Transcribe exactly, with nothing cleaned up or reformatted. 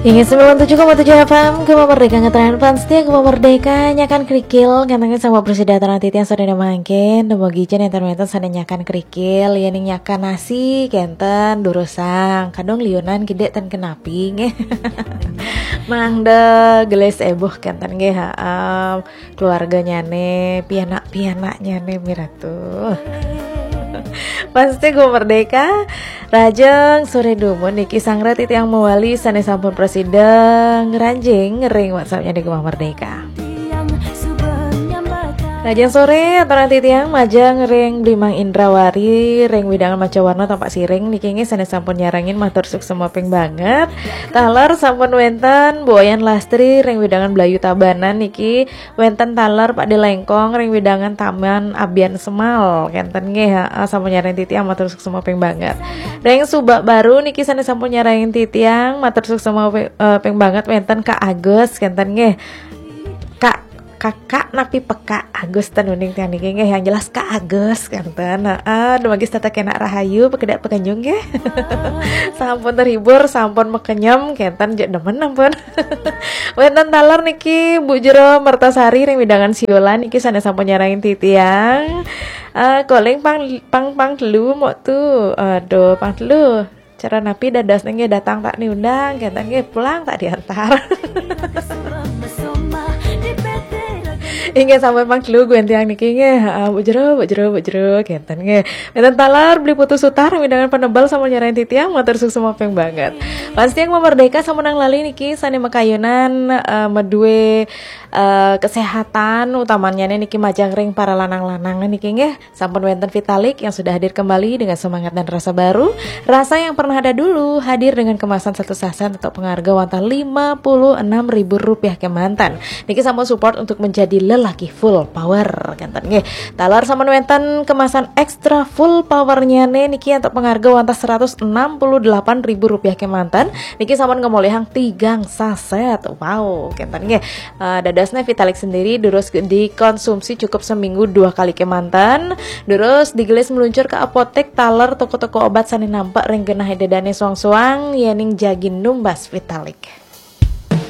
Ini sembilan puluh tujuh koma tujuh F M Gema Merdeka ngetren fans dia Gema Merdeka nyakan kerikil katanya sama presiden nanti yang sudah mangkin demo gijen enten-enten sana nyakan kerikil ya ning nyakan nasi kenten durusang kadang liunan gede ten kenapi nge mangda geles eboh kenten nge haam keluarganya ne pianak pianaknya ne miratu pasti gue merdeka Rajeng sore dumun niki sangrat itu yang mewali sane sampun presiden ranjing ngering WhatsAppnya di Gema Merdeka. Rajeng sore atau nanti tiang majang ring Blimang Indrawari ring widangan maca warna tampak siring niki nge sane sampun nyarangin matur suk semua ping banget. Taler sampun wenten Boyan Lastri ring widangan Belayu Tabanan niki wenten taler Pak De Lengkong ring widangan Taman Abian Semal kenten nge ha sampun nyarangin titiang matur suk semua ping banget. Ring Subak Baru niki sane sampun nyarangin titiang matur suk semua uh, ping banget wenten Kak Agus kenten nge Kak kakak napi peka Agus tenuning tiang niki nge yang jelas Kak Agus kanten heeh dumagis tata kena rahayu pekedak pekenyung nge sampun terhibur sampun mekenyem kenten jek demen ampun wenten taler niki Bu Jero Mertasari ring widangan Siola niki sane sampun nyarangin titiang uh, koleng pang pang pang telu mau tuh aduh pang telu cara napi dadas nge datang tak diundang kenten nge pulang tak diantar Inge sampai pang telu gue tiang niki nge Bu Jero Bu Jero Bu Jero kenten nge wenten talar beli putus sutar widangan penebal sama nyarain titiang matur suk semua peng banget pasti yang memerdeka sama nang lali niki sane makayunan uh, medue uh, kesehatan utamanya niki majang ring para lanang-lanang niki nge sampun wenten Vitalik yang sudah hadir kembali dengan semangat dan rasa baru rasa yang pernah ada dulu hadir dengan kemasan satu sasan atau pengharga wantah lima puluh enam ribu rupiah ke mantan niki sampun support untuk menjadi lelaki full power kanten nge talar sama wenten kemasan ekstra full powernya nih niki untuk pengharga wantah seratus enam puluh delapan ribu rupiah ke mantan niki sampun ngemolehang tigang saset wow kanten nge uh, dadasnya Vitalik sendiri durus dikonsumsi cukup seminggu dua kali ke mantan durus digelis meluncur ke apotek talar toko-toko obat sani nampak ring genah dedane suang-suang yening jagin numbas Vitalik.